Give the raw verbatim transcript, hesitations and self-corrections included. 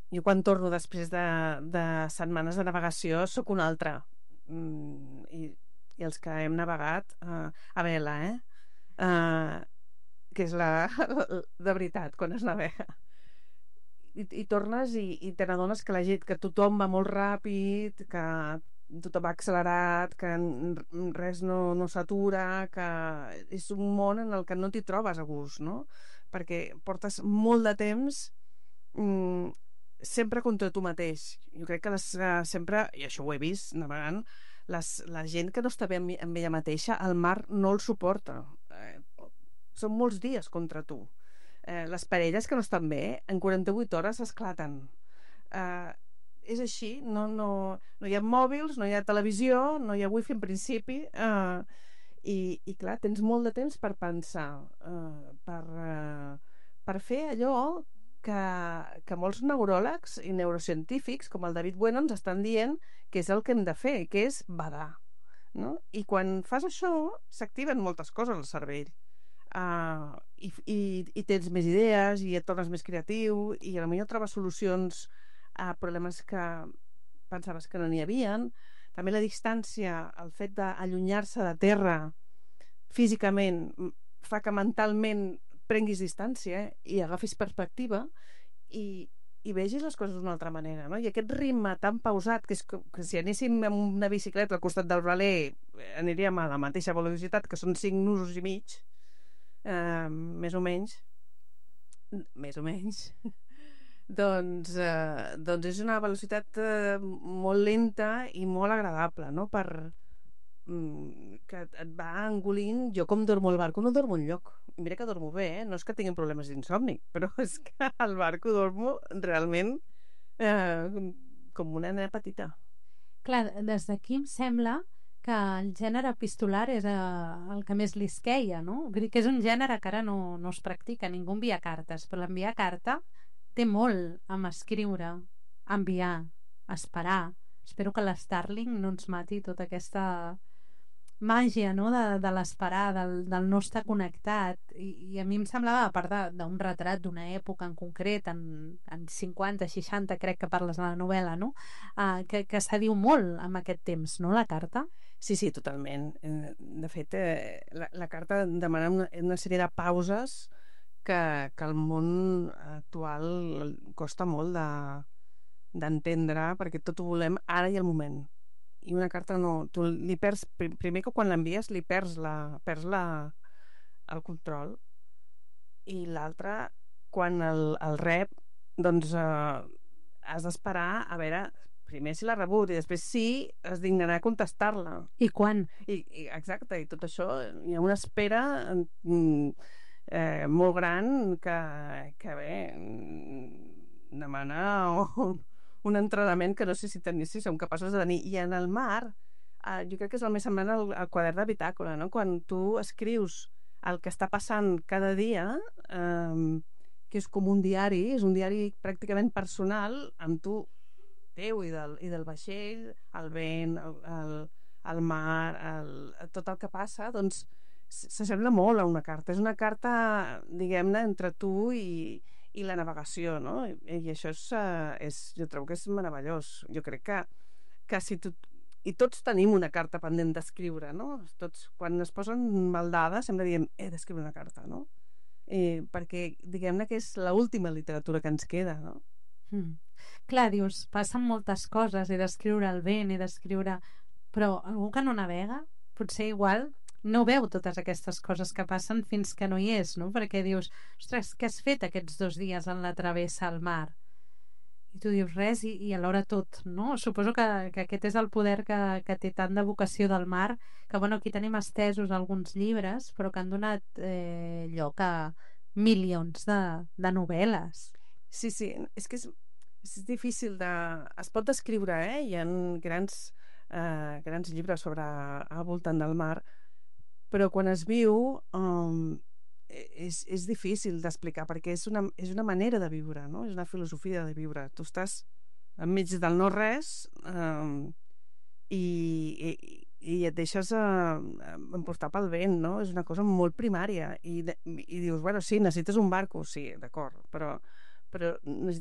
jo quan torno després de, de setmanes de navegació sóc un altre. Mm, i, i els que hem navegat uh, a vela, eh? Uh, que és la de veritat, quan es navega. I, i tornes i, i te n'adones que la gent, que tothom va molt ràpid, que tothom va accelerat, que res no, no s'atura, que és un món en el que no t'hi trobes a gust, no? Perquè portes molt de temps mm, sempre contra tu mateix. Jo crec que les, uh, sempre, i això ho he vist navegant, les, la gent que no està bé amb, amb ella mateixa, el mar no el suporta. Eh, són molts dies contra tu. Eh, les parelles que no estan bé en quaranta-vuit hores esclaten. Eh, és així, no, no, no hi ha mòbils, no hi ha televisió, no hi ha wifi en principi, eh, i, i clar, tens molt de temps per pensar, eh, per, eh, per fer allò que, que molts neuròlegs i neurocientífics com el David Bueno ens estan dient que és el que hem de fer, que és badar, no? I quan fas això s'activen moltes coses al cervell. Uh, i, i, i tens més idees i et tornes més creatiu i potser trobes solucions a problemes que pensaves que no n'hi havien. També la distància, el fet d'allunyar-se de terra físicament fa que mentalment prenguis distància i agafis perspectiva i, i vegis les coses d'una altra manera, no? I aquest ritme tan pausat que, és que, que si anéssim amb una bicicleta al costat del veler aniríem a la mateixa velocitat, que són cinc nusos i mig. Uh, més o menys més o menys doncs, uh, doncs és una velocitat uh, molt lenta i molt agradable, no? Per, um, que et va engolint. Jo com dormo al barco no dormo enlloc, mira que dormo bé, eh? No és que tinguin problemes d'insomni, però és que al barco dormo realment uh, com una nena petita. Clar, des d'aquí em sembla que el gènere epistolar és eh, el que més li esqueia, no? Vull dir que és un gènere que ara no, no es practica, ningú envia cartes, però l'enviar carta té molt amb escriure, enviar, esperar. Espero que l'Starling no ens mati tota aquesta màgia, no? de, de l'esperar, del, del no estar connectat, i, i a mi em semblava, a part d'un retrat d'una època en concret, en, en cinquanta, seixanta, crec que parles de la novel·la, no? Uh, que, que s'adiu molt amb aquest temps, no, la carta? Sí, sí, totalment. De fet, eh, la, la carta demana una, una sèrie de pauses que, que el món actual costa molt de, d'entendre, perquè tot ho volem ara i al moment. I una carta no, tu li perds, primer que quan l'envies li perds, la, perds la, el control, i l'altre quan el, el rep doncs eh, has d'esperar a veure primer si l'ha rebut i després si es dignarà a contestar-la. I quan? I, i, exacte, i tot això hi ha una espera eh, molt gran que, que bé demana un, un entrenament que no sé si, tenir, si som capaços de tenir. I en el mar eh, jo crec que és el més semblant al, al quadern de bitàcola, no? Quan tu escrius el que està passant cada dia, eh, que és com un diari, és un diari pràcticament personal amb tu teu i del, i del vaixell, el vent, el, el, el mar, el, tot el que passa, doncs s'assembla molt a una carta. És una carta, diguem-ne, entre tu i, i la navegació, no? I, i això és, és, jo trobo que és meravellós. Jo crec que, que si tu, i tots tenim una carta pendent d'escriure, no? Tots, quan es posen maldades, sempre diem, he d'escriure una carta, no? I, perquè, diguem-ne, que és l'última literatura que ens queda, no? Mm. Clar, dius, passen moltes coses, he d'escriure el vent, he d'escriure... Però algú que no navega, potser igual no veu totes aquestes coses que passen fins que no hi és, no? Perquè dius, ostres, què has fet aquests dos dies en la travessa al mar? I tu dius res i, i alhora tot, no? Suposo que, que aquest és el poder que, que té tant de vocació del mar, que bueno, aquí tenim estesos alguns llibres, però que han donat eh, lloc a milions de, de novel·les. Sí, sí, és que és, és difícil de... Es pot descriure, eh? Hi ha grans, eh, grans llibres sobre al voltant del mar, però quan es viu um, és, és difícil d'explicar, perquè és una, és una manera de viure, no? És una filosofia de viure. Tu estàs enmig del no-res um, i, i, i et deixes uh, emportar pel vent, no? És una cosa molt primària i, i dius, bueno, sí, necessites un barco, sí, d'acord, però però